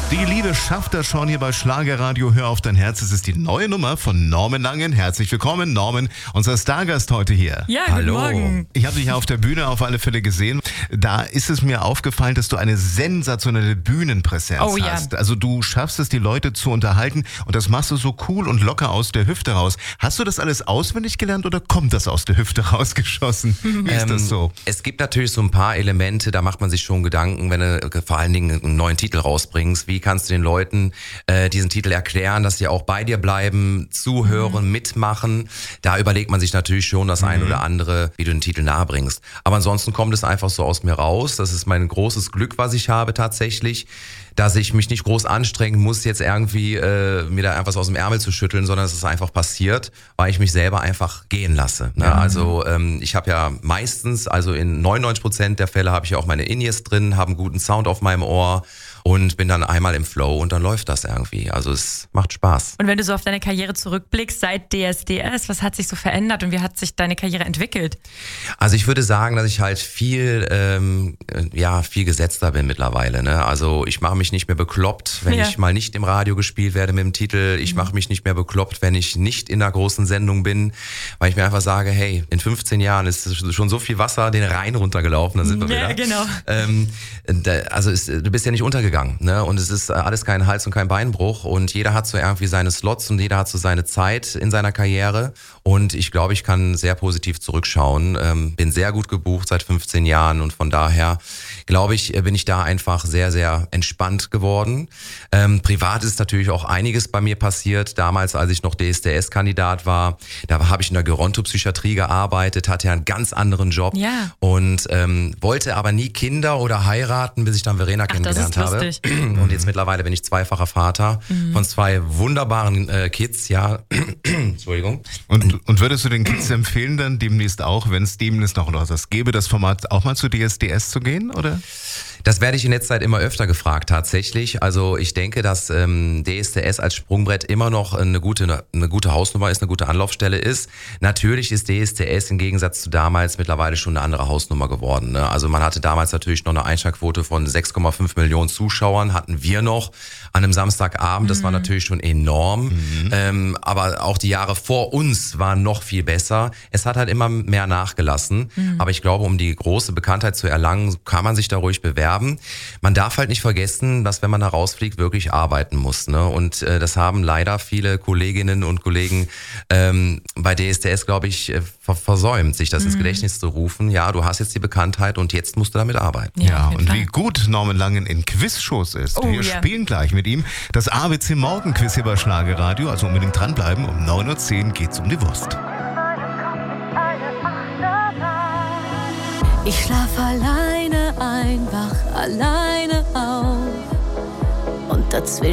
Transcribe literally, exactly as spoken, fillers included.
Die Liebe schafft das schon hier bei Schlagerradio. Hör auf dein Herz. Es ist die neue Nummer von Norman Langen. Herzlich willkommen, Norman, unser Stargast heute hier. Ja, guten Hallo. Morgen. Ich habe dich ja auf der Bühne auf alle Fälle gesehen. Da ist es mir aufgefallen, dass du eine sensationelle Bühnenpräsenz Oh ja. hast. Also du schaffst es, die Leute zu unterhalten und das machst du so cool und locker aus der Hüfte raus. Hast du das alles auswendig gelernt oder kommt das aus der Hüfte rausgeschossen? Wie ist das so? Es gibt natürlich so ein paar Elemente, da macht man sich schon Gedanken, wenn du vor allen Dingen einen neuen Titel rausbringst. Wie kannst du den Leuten äh, diesen Titel erklären, dass sie auch bei dir bleiben, zuhören, mhm. mitmachen? Da überlegt man sich natürlich schon das mhm. ein oder andere, wie du den Titel nahebringst. Aber ansonsten kommt es einfach so aus mir raus. Das ist mein großes Glück, was ich habe tatsächlich, dass ich mich nicht groß anstrengen muss, jetzt irgendwie äh, mir da einfach so aus dem Ärmel zu schütteln, sondern es ist einfach passiert, weil ich mich selber einfach gehen lasse. Ne? Ja. Also ähm, ich habe ja meistens, also in neunundneunzig Prozent der Fälle habe ich ja auch meine In-Ears drin, habe einen guten Sound auf meinem Ohr und bin dann einmal im Flow und dann läuft das irgendwie. Also es macht Spaß. Und wenn du so auf deine Karriere zurückblickst seit D S D S, was hat sich so verändert und wie hat sich deine Karriere entwickelt? Also ich würde sagen, dass ich halt viel, ähm, ja, viel gesetzter bin mittlerweile. Ne? Also ich mache mich nicht mehr bekloppt, wenn ja. ich mal nicht im Radio gespielt werde mit dem Titel. Ich mache mich nicht mehr bekloppt, wenn ich nicht in einer großen Sendung bin, weil ich mir einfach sage, hey, in fünfzehn Jahren ist schon so viel Wasser den Rhein runtergelaufen, da sind wir ja, wieder. Genau. Ähm, da, also ist, du bist ja nicht untergegangen, ne? Und es ist alles kein Hals- und kein Beinbruch und jeder hat so irgendwie seine Slots und jeder hat so seine Zeit in seiner Karriere und ich glaube, ich kann sehr positiv zurückschauen. Ähm, bin sehr gut gebucht seit fünfzehn Jahren und von daher glaube ich, bin ich da einfach sehr, sehr entspannt geworden. Ähm, privat ist natürlich auch einiges bei mir passiert. Damals, als ich noch D S D S-Kandidat war, da habe ich in der Gerontopsychiatrie gearbeitet, hatte ja einen ganz anderen Job ja. und ähm, wollte aber nie Kinder oder heiraten, bis ich dann Verena Ach, kennengelernt das ist habe. lustig. Und jetzt mittlerweile bin ich zweifacher Vater mhm. von zwei wunderbaren äh, Kids, ja. Entschuldigung. Und, und würdest du den Kids empfehlen, dann demnächst auch, wenn es demnächst noch was gäbe, das Format auch mal zu D S D S zu gehen, oder? Das werde ich in letzter Zeit immer öfter gefragt, tatsächlich. Also ich denke, dass ähm, D S D S als Sprungbrett immer noch eine gute, eine gute Hausnummer ist, eine gute Anlaufstelle ist. Natürlich ist D S D S im Gegensatz zu damals mittlerweile schon eine andere Hausnummer geworden. Ne? Also man hatte damals natürlich noch eine Einschaltquote von sechs Komma fünf Millionen Zuschauern, hatten wir noch an einem Samstagabend. Das mhm. war natürlich schon enorm. Mhm. Ähm, aber auch die Jahre vor uns waren noch viel besser. Es hat halt immer mehr nachgelassen. Mhm. Aber ich glaube, um die große Bekanntheit zu erlangen, kann man sich da ruhig bewerben. Man darf halt nicht vergessen, dass wenn man da rausfliegt, wirklich arbeiten muss. Ne? Und äh, das haben leider viele Kolleginnen und Kollegen ähm, bei D S D S, glaube ich, äh, ver- versäumt, sich das mhm. ins Gedächtnis zu rufen. Ja, du hast jetzt die Bekanntheit und jetzt musst du damit arbeiten. Ja, ja und Fall. wie gut Norman Langen in Quizshows ist. Oh, Wir ja. spielen gleich mit ihm das A B C Morgenquiz hier bei Schlagerradio. Also unbedingt dranbleiben. Um neun Uhr zehn geht's um die Wurst. Ich schlaf alleine ein, wach alleine auf und dazwischen